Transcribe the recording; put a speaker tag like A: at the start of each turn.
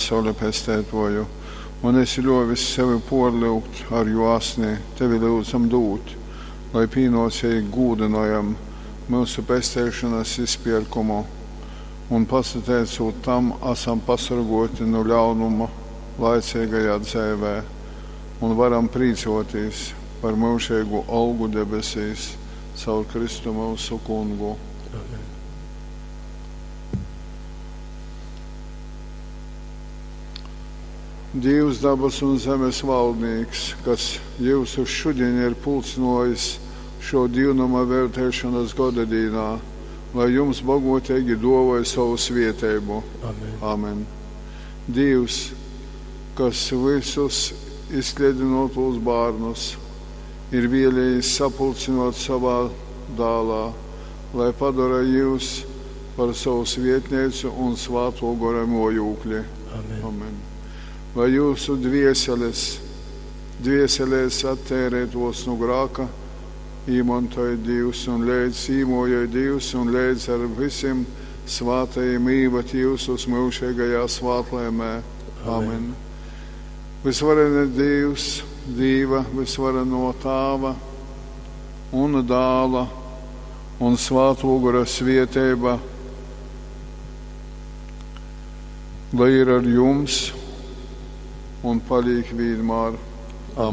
A: pasauli pestētoju, un esi ļovis sevi porlūgt ar jūsni, tevi lūdzam dūt, lai pīnocēji gūdinojam mūsu pestēšanas izpierkumu, un pasateicot tam, esam pasargoti no ļaunuma laicīgajā dzēvē, un varam prīcoties par mūžīgu algu debesīs, caur Kristu mūsu kungu.
B: Amen.
A: Dievs, dabas un zemes valdnieks, kas jūsu šodien ir pulcinojis šo dievnuma vērtēšanas godadīnā, lai jums bagotīgi dāvāja savu svētību.
B: Amen.
A: Amen. Dievs, kas visus izkliedinotos bērnus ir vēlējis sapulcinot savā dālā, lai padara jūs par savu svētnīcu un svāto gara mojūkli.
B: Amen.
A: Amen. Lai jūsu dvieselēs attērētos no grāka, īmantoja Dievs un leidz īmoja Dievs un leidz ar visiem svātajiem īvat jūs uz mūžīgajā svātlēmē. Amen. Visvarene Dievs, Dīva, visvareno Tāva un Dāla un svāto gara svētība, lai ir ar jums un palīk vienmēr.